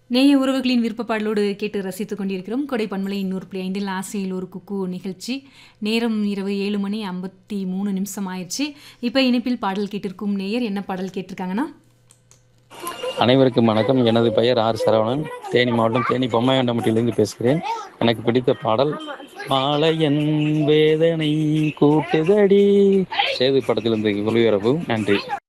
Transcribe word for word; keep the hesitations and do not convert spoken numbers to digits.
நேய உறவுகளின் விருப்ப பாடலோடு கேட்டு ரசித்துக் கொண்டிருக்கிறோம். கொடை பன்மலை நூறு புள்ளி ஐந்தில் ஆசையில் ஒரு குக்கு நிகழ்ச்சி. நேரம் இரவு ஏழு மணி ஐம்பத்தி மூணு நிமிஷம் ஆயிடுச்சு. இப்போ இணைப்பில் பாடல் கேட்டிருக்கும் நேயர் என்ன பாடல் கேட்டிருக்காங்கன்னா, அனைவருக்கும் வணக்கம். எனது பெயர் ஆர் சரவணன். தேனி மாவட்டம் தேனி பொம்மையாண்டம்பட்டியிலிருந்து பேசுகிறேன். எனக்கு பிடித்த பாடல் மாலையன் வேதனை கூட்டுதடி சேது படத்திலிருந்து ஒளிபரப்பு. நன்றி.